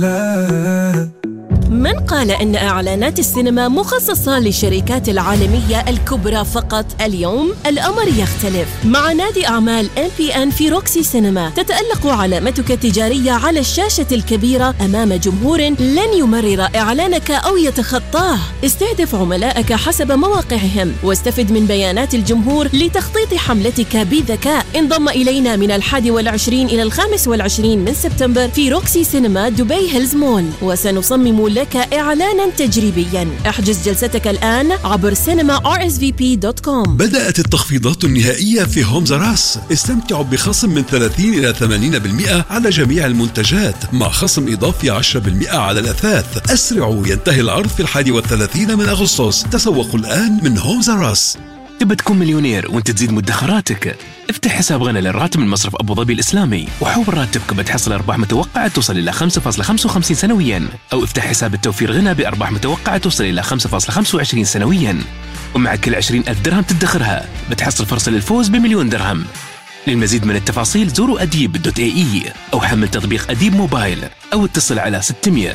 من قال إن إعلانات السينما مخصصة للشركات العالمية الكبرى فقط؟ اليوم الأمر يختلف. مع نادي أعمال MPN في روكسي سينما تتألق علامتك التجارية على الشاشة الكبيرة أمام جمهور لن يمرر إعلانك أو يتخطاه. استهدف عملائك حسب مواقعهم واستفد من بيانات الجمهور لتخطيط حملتك بذكاء. انضم إلينا من 21 إلى 25 من سبتمبر في روكسي سينما دبي هيلز مول، وسنصمم لك إعلانا تجريبيا. احجز جلستك الآن عبر cinema.rsvp.com. بدأت التخفيضات النهائية في هومز راس. استمتعوا بخصم من 30 إلى 80% على جميع المنتجات، مع خصم إضافي 10% على الأثاث. أسرعوا، ينتهي العرض في 31 من أغسطس. تسوقوا الآن من هومز راس. تبى تكون مليونير وانت تزيد مدخراتك؟ افتح حساب غنى للراتب من مصرف أبو ظبي الإسلامي وحول راتبك بتحصل أرباح متوقعة توصل إلى 5.55 سنويا، أو افتح حساب التوفير غنى بأرباح متوقعة توصل إلى 5.25 سنويا، ومع كل 20,000 درهم تدخرها بتحصل فرصة للفوز ب1,000,000 درهم. للمزيد من التفاصيل زوروا أديب.ae أو حمل تطبيق أديب موبايل أو اتصل على 600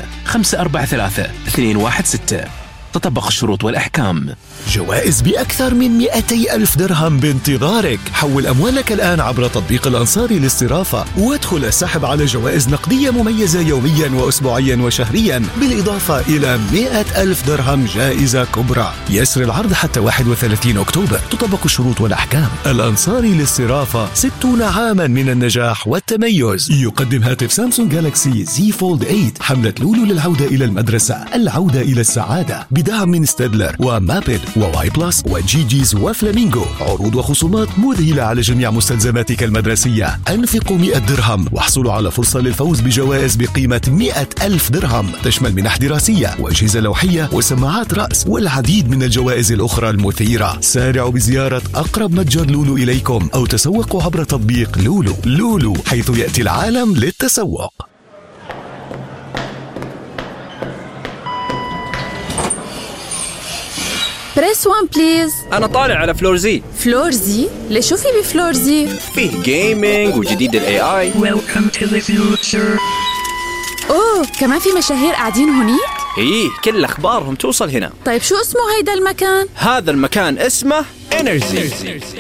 543 216. تطبق الشروط والأحكام. جوائز بأكثر من 200,000 درهم بانتظارك. حول أموالك الآن عبر تطبيق الأنصاري للصرافة وادخل السحب على جوائز نقدية مميزة يوميا وأسبوعيا وشهريا، بالإضافة إلى 100,000 درهم جائزة كبرى. يسر العرض حتى 31 أكتوبر. تطبق الشروط والأحكام. الأنصاري للصرافة، 60 عاما من النجاح والتميز. يقدم هاتف سامسونج جالاكسي زي فولد 8 حملة لولو للعودة إلى المدرسة، العودة إلى السعادة، بدعم من ستادلر ومابل وواي بلس وجي جيز وفلامينغو. عروض وخصومات مذهلة على جميع مستلزماتك المدرسية. أنفقوا 100 درهم واحصلوا على فرصة للفوز بجوائز بقيمة 100,000 درهم، تشمل منح دراسية وأجهزة لوحية وسماعات رأس والعديد من الجوائز الأخرى المثيرة. سارعوا بزيارة أقرب متجر لولو إليكم أو تسوقوا عبر تطبيق لولو. لولو، حيث يأتي العالم للتسوق. بريس 1 بليز. أنا طالع على فلور زي. فلور زي؟ ليش شو في بفلور زي؟ فيه جيمينج وجديد ال AI. Welcome to the future. أوه، كمان في مشاهير قاعدين هونيك؟ إيه، كل أخبارهم توصل هنا. طيب شو اسمه هيدا المكان؟ هذا المكان اسمه Energy.